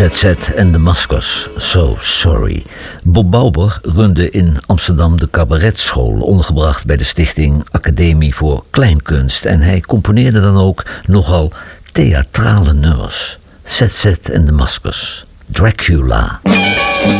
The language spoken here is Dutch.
ZZ en de Maskers, So Sorry. Bob Bauber runde in Amsterdam de cabaretschool, ondergebracht bij de stichting Academie voor Kleinkunst. En hij componeerde dan ook nogal theatrale nummers. ZZ en de Maskers, Dracula.